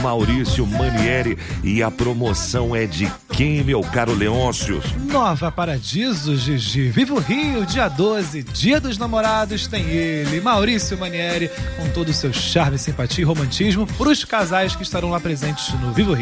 Maurício Manieri, e a promoção é de quem, meu caro Leôncio? Nova Paradiso, Gigi. Viva o Rio, dia 12, dia dos namorados, tem ele, Maurício Manieri, com todo o seu charme, simpatia e romantismo para os casais que estarão lá presentes no Viva o Rio.